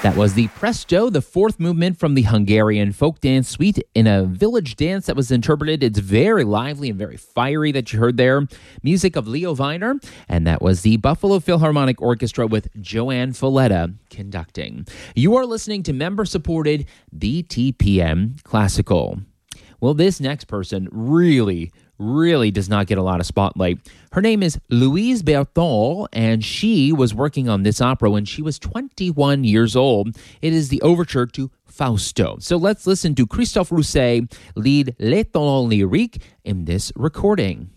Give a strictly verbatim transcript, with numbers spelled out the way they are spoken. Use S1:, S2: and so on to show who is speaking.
S1: That was the Presto, the fourth movement from the Hungarian folk dance suite in a village dance that was interpreted. It's very lively and very fiery that you heard there. Music of Leo Weiner, and that was the Buffalo Philharmonic Orchestra with Joanne Folletta conducting. You are listening to member-supported B T P M Classical. Well, this next person really, really does not get a lot of spotlight. Her name is Louise Berthold, and she was working on this opera when she was twenty-one years old. It is the overture to Fausto. So let's listen to Christophe Rousset lead Les Talents Lyriques in this recording.